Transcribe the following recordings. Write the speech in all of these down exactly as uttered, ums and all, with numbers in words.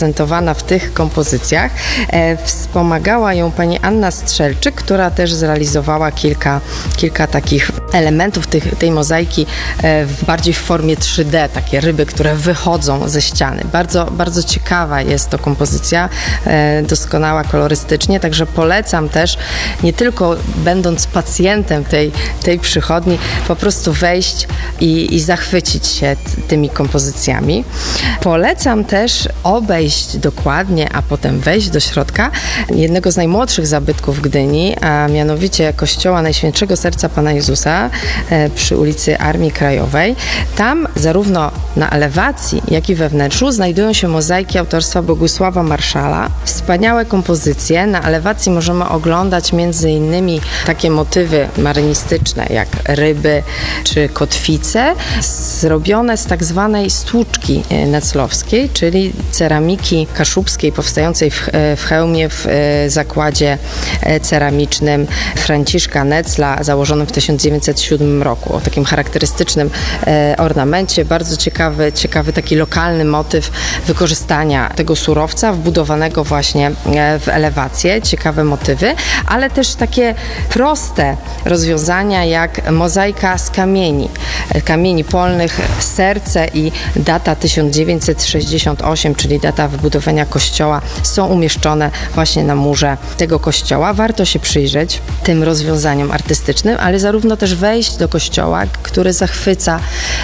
reprezentowana w tych kompozycjach. Wspomagała ją pani Anna Strzelczyk, która też zrealizowała kilka, kilka takich elementów tych, tej mozaiki w bardziej w formie trzy D, takie ryby, które wychodzą ze ściany. Bardzo, bardzo ciekawa jest to kompozycja, doskonała kolorystycznie, także polecam też, nie tylko będąc pacjentem tej, tej przychodni, po prostu wejść i, i zachwycić się t- tymi kompozycjami. Polecam też obejść dokładnie, a potem wejść do środka jednego z najmłodszych zabytków Gdyni, a mianowicie kościoła Najświętszego Serca Pana Jezusa e, przy ulicy Armii Krajowej. Tam zarówno na elewacji, jak i we wnętrzu znajdują się mozaiki autorstwa Bogusława Marszala. Wspaniałe kompozycje. Na elewacji możemy oglądać między innymi takie motywy marynistyczne, jak ryby czy kotwice, zrobione z tak zwanej stłuczki neclowskiej, czyli ceramiki kaszubskiej powstającej w, w Chełmie w zakładzie ceramicznym Franciszka Necla, założonym w tysiąc dziewięćset siódmym roku. O takim charakterystycznym ornamencie, bardzo ciekawy, ciekawy taki lokalny motyw wykorzystania tego surowca wbudowanego właśnie w elewację, ciekawe motywy, ale też takie proste rozwiązania jak mozaika z kamieni, kamieni polnych, serce i data tysiąc dziewięćset sześćdziesiąt osiem, czyli data wybudowania kościoła, są umieszczone właśnie na murze tego kościoła. Warto się przyjrzeć tym rozwiązaniom artystycznym, ale zarówno też wejść do kościoła, który zachwyca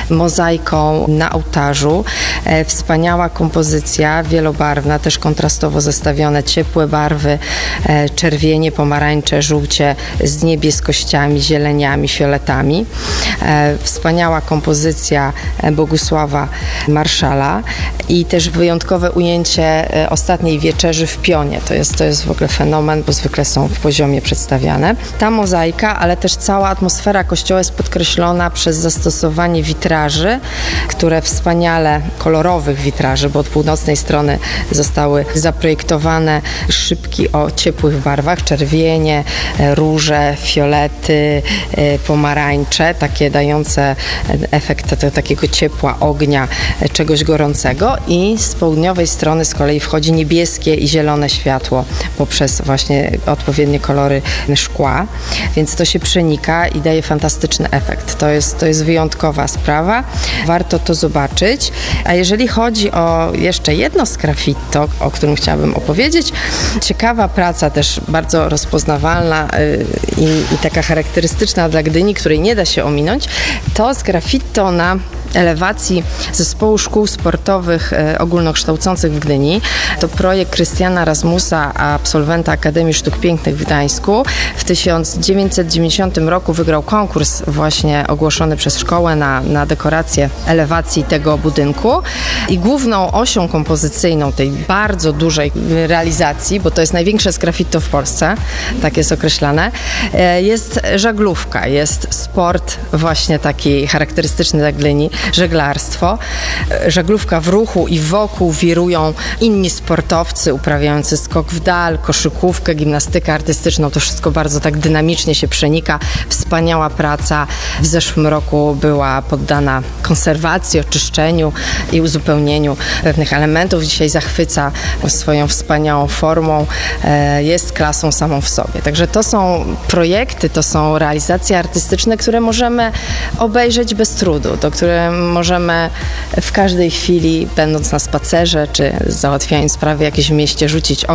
mozaiką na ołtarzu. E, wspaniała kompozycja, wielobarwna, też kontrastowo zestawione, ciepłe barwy, e, czerwienie, pomarańcze, żółcie z niebieskościami, zieleniami, fioletami. E, wspaniała kompozycja Bogusława Marszala i też wyjątkowe ujęcie ostatniej wieczerzy w pionie. To jest, to jest w ogóle fenomen, bo zwykle są w poziomie przedstawiane. Ta mozaika, ale też cała atmosfera kościoła jest podkreślona przez zastosowanie witraży, które wspaniale, kolorowych witraży, bo od północnej strony zostały zaprojektowane szybki o ciepłych barwach, czerwienie, róże, fiolety, pomarańcze, takie dające efekt takiego ciepła, ognia, czegoś gorącego, i z południowej strony z kolei wchodzi niebieskie i zielone światło poprzez właśnie odpowiednie kolory szkła, więc to się przenika i daje fantastyczny efekt. To jest, to jest wyjątkowa sprawa. Warto to zobaczyć. A jeżeli chodzi o jeszcze jedno sgraffito, o którym chciałabym opowiedzieć, ciekawa praca, też bardzo rozpoznawalna i, i taka charakterystyczna dla Gdyni, której nie da się ominąć, to sgraffito na elewacji Zespołu Szkół Sportowych e, Ogólnokształcących w Gdyni. To projekt Krystiana Rasmusa, absolwenta Akademii Sztuk Pięknych w Gdańsku. W tysiąc dziewięćset dziewięćdziesiątym roku wygrał konkurs właśnie ogłoszony przez szkołę na, na dekorację elewacji tego budynku. I główną osią kompozycyjną tej bardzo dużej realizacji, bo to jest największe sgraffito w Polsce, tak jest określane, e, jest żaglówka, jest sport właśnie taki charakterystyczny dla Gdyni, żeglarstwo. Żaglówka w ruchu i wokół wirują inni sportowcy uprawiający skok w dal, koszykówkę, gimnastykę artystyczną. To wszystko bardzo tak dynamicznie się przenika. Wspaniała praca. W zeszłym roku była poddana konserwacji, oczyszczeniu i uzupełnieniu pewnych elementów. Dzisiaj zachwyca swoją wspaniałą formą. Jest klasą samą w sobie. Także to są projekty, to są realizacje artystyczne, które możemy obejrzeć bez trudu, do których możemy w każdej chwili, będąc na spacerze, czy załatwiając sprawy jakieś w mieście, rzucić